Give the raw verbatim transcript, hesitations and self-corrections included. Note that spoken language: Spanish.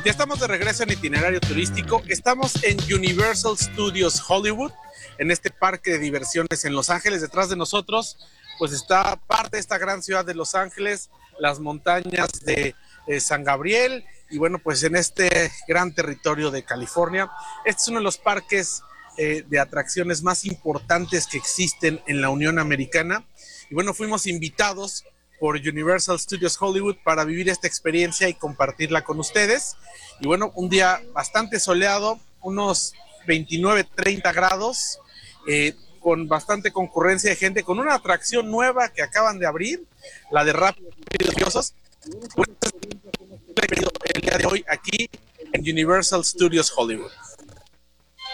Ya estamos de regreso en Itinerario Turístico. Estamos en Universal Studios Hollywood, en este parque de diversiones en Los Ángeles. Detrás de nosotros, pues está parte de esta gran ciudad de Los Ángeles, las montañas de eh, San Gabriel, y bueno, pues en este gran territorio de California. Este es uno de los parques eh, de atracciones más importantes que existen en la Unión Americana. Y bueno, fuimos invitados por Universal Studios Hollywood para vivir esta experiencia y compartirla con ustedes. Y bueno, un día bastante soleado, unos veintinueve, treinta grados, eh, con bastante concurrencia de gente, con una atracción nueva que acaban de abrir, la de Rápidos y Furiosos. El día de hoy aquí en Universal Studios Hollywood.